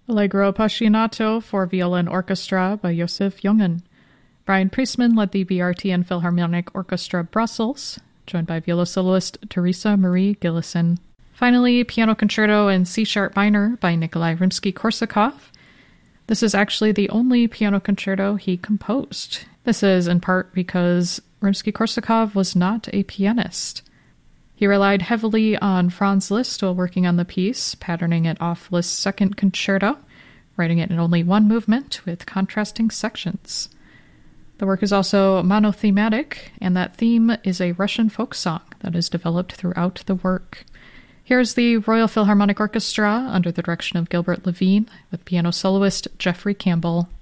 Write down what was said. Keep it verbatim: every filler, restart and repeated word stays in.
Allegro Appassionato for Violin Orchestra by Josef Jungen. Brian Priestman led the B R T and Philharmonic Orchestra Brussels, joined by viola soloist Teresa Marie Gillison. Finally, Piano Concerto in C-sharp minor by Nikolai Rimsky-Korsakov. This is actually the only piano concerto he composed. This is in part because Rimsky-Korsakov was not a pianist. He relied heavily on Franz Liszt while working on the piece, patterning it off Liszt's second concerto, writing it in only one movement with contrasting sections. The work is also monothematic, and that theme is a Russian folk song that is developed throughout the work. Here's the Royal Philharmonic Orchestra under the direction of Gilbert Levine with piano soloist Jeffrey Campbell.